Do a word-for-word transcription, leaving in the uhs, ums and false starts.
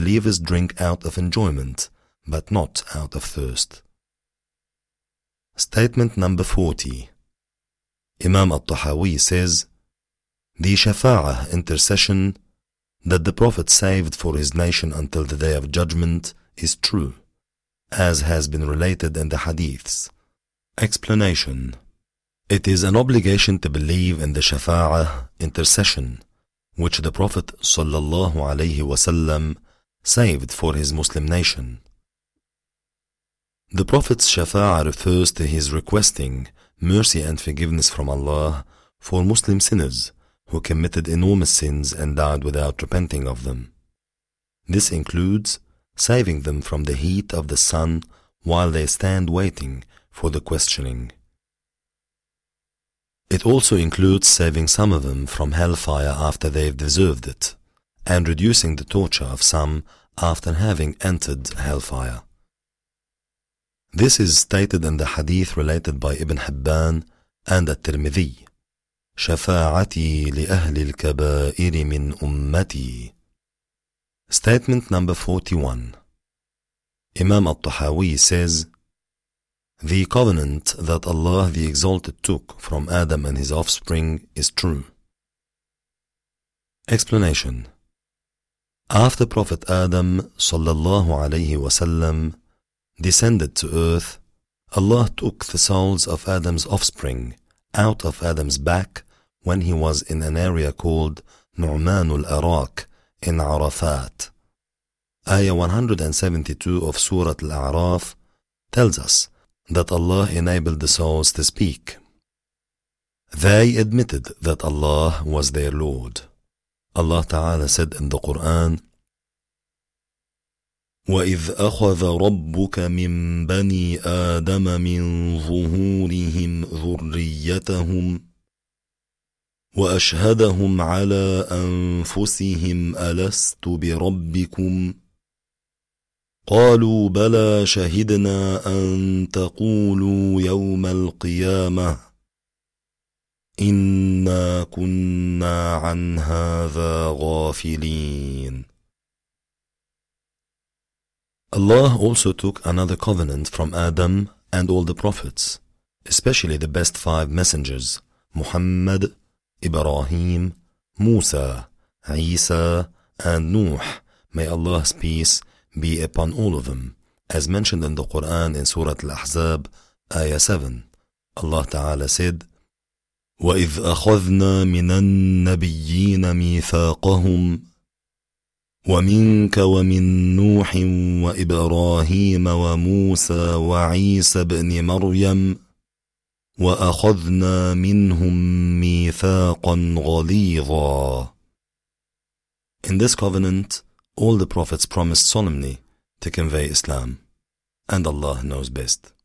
believers drink out of enjoyment, but not out of thirst. Statement number forty. Imam al-Tahawi says, the Shafa'ah intercession that the Prophet saved for his nation until the Day of Judgment is true, as has been related in the Hadiths. Explanation. It is an obligation to believe in the Shafa'ah intercession, which the Prophet sallallahu alaihi wasallam saved for his Muslim nation. The Prophet's Shafa'ah refers to his requesting mercy and forgiveness from Allah for Muslim sinners who committed enormous sins and died without repenting of them. This includes saving them from the heat of the sun while they stand waiting for the questioning. It also includes saving some of them from hellfire after they've deserved it, and reducing the torture of some after having entered hellfire. This is stated in the hadith related by Ibn Hibban and At-Tirmidhi. شفاعتي لأهل الكبائر من أمتي. Statement number forty-one. Imam al-Tahawi says, the covenant that Allah the Exalted took from Adam and his offspring is true. Explanation. After Prophet Adam sallallahu alayhi wasallam descended to earth, Allah took the souls of Adam's offspring out of Adam's back when he was in an area called Nu'man al-Arak in Arafat. Ayah one hundred seventy-two of Surah Al-A'raf tells us that Allah enabled the souls to speak. They admitted that Allah was their Lord. Allah Ta'ala said in the Quran, وَإِذْ أَخَذَ رَبُّكَ مِنْ بَنِي آدَمَ مِنْ ظُهُورِهِمْ ذُرِّيَّتَهُمْ وَأَشْهَدَهُمْ عَلَى أَنفُسِهِمْ أَلَسْتُ بِرَبِّكُمْ قالوا بلى شهدنا أن تقولوا يوم القيامة إنا كنا عن هذا غافلين. Allah also took another covenant from Adam and all the prophets, especially the best five messengers, Muhammad, Ibrahim, Musa, Isa, and Nuh. May Allah's peace be upon all of them, as mentioned in the Quran in Surah Al-Ahzab, Ayah seven. Allah Ta'ala said, وَإِذْ أَخَذْنَا مِنَ النَّبِيِّينَ مِيثَاقَهُمْ وَمِنْكَ وَمِنْ نُوحٍ وَإِبْرَاهِيمَ وَمُوسَى وَعِيسَى بْنِ مَرْيَمَ وَأَخَذْنَا مِنْهُمْ مِيثَاقًا غَلِيظًا. In this covenant, all the prophets promised solemnly to convey Islam, and Allah knows best.